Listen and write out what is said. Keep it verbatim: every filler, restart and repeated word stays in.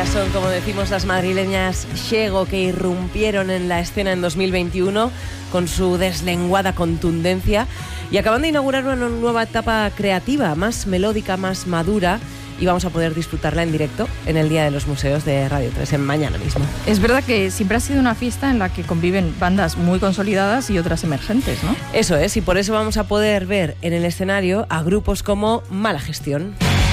Ellas son, como decimos, las madrileñas Shego, que irrumpieron en la escena en dos mil veintiuno con su deslenguada contundencia y acaban de inaugurar una nueva etapa creativa, más melódica, más madura, y vamos a poder disfrutarla en directo en el Día de los Museos de Radio tres, en mañana mismo. Es verdad que siempre ha sido una fiesta en la que conviven bandas muy consolidadas y otras emergentes, ¿no? Eso es, y por eso vamos a poder ver en el escenario a grupos como Mala Gestión.